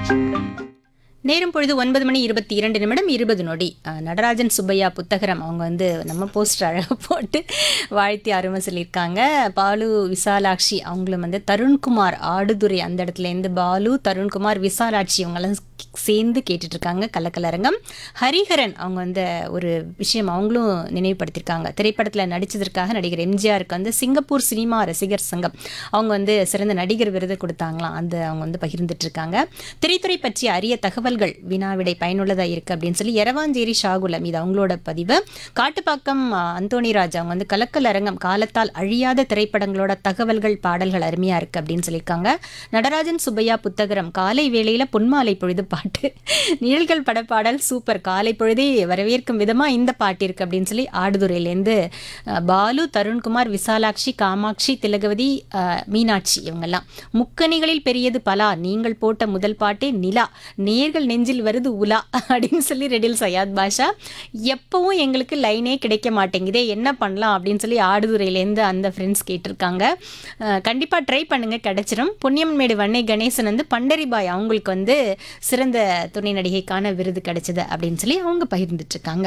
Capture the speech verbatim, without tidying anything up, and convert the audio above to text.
நேரம் பொழுது ஒன்பது மணி இருபத்தி இரண்டு நிமிடம் இருபது நொடி. அஹ், நடராஜன் சுப்பையா புத்தகரம் அவங்க வந்து நம்ம போஸ்டர் அழகாக போட்டு வாழ்த்தி அருமை சொல்லியிருக்காங்க. பாலு விசாலாட்சி அவங்களும் வந்து தருண்குமார் ஆடுதுறை அந்த இடத்துலேருந்து பாலு தருண்குமார் விசாலாட்சி அவங்கெல்லாம் சேர்ந்து கேட்டுட்டு இருக்காங்க கலக்கலரங்கம். ஹரிஹரன் அவங்க வந்து ஒரு விஷயம் அவங்களும் நினைவுபடுத்தியிருக்காங்க. திரைப்படத்தில் நடித்ததற்காக நடிகர் எம்ஜிஆருக்கு வந்து சிங்கப்பூர் சினிமா ரசிகர் சங்கம் அவங்க வந்து சிறந்த நடிகர் விருது கொடுத்தாங்களாம். அந்த அவங்க வந்து பகிர்ந்துட்டு இருக்காங்க. திரைத்துறை பற்றிய அரிய தகவல்கள் வினாவிடை பயனுள்ளதாக இருக்குது அப்படின்னு சொல்லி எரவாஞ்சேரி ஷாகுலம் இது அவங்களோட பதிவு. காட்டுப்பாக்கம் அஹ், அந்தோணிராஜ் அவங்க வந்து கலக்கல் அரங்கம் காலத்தால் அழியாத திரைப்படங்களோட தகவல்கள் பாடல்கள் அருமையாக இருக்குது அப்படின்னு சொல்லியிருக்காங்க. நடராஜன் சுப்பையா புத்தகரம் காலை வேளையில் பொன்மாலை பொழுது பாட்டு நிழல்கள் படப்பாடல் சூப்பர் காலை பொழுதே வரவேற்கும் விதமாக இந்த பாட்டு இருக்குது அப்படின்னு சொல்லி ஆடுதுறையிலேருந்து அஹ், பாலு தருண்குமார் விசாலாட்சி காமாட்சி திலகவதி அஹ், மீனாட்சி இவங்கெல்லாம். முக்கணிகளில் பெரியது பலா நீங்கள் போட்ட முதல் பாட்டே நிலா நேர்கள் நெஞ்சில் வருது உலா அப்படின்னு சொல்லி ரெடில் சையாத் பாஷா. எப்பவும் எங்களுக்கு லைனே கிடைக்க மாட்டேங்குதே என்ன பண்ணலாம் அப்படின்னு சொல்லி ஆடுதுறையிலேருந்து அந்த ஃப்ரெண்ட்ஸ் கேட்டிருக்காங்க. கண்டிப்பாக ட்ரை பண்ணுங்கள் கிடைச்சிரும். பொன்னியம்மன்மேடு வன்னை கணேசன் வந்து பண்டரிபாய் அவங்களுக்கு வந்து சிறந்த துணை நடிகைக்கான விருது கிடைச்சது அப்படின்னு சொல்லி அவங்க பகிர்ந்துட்டு இருக்காங்க.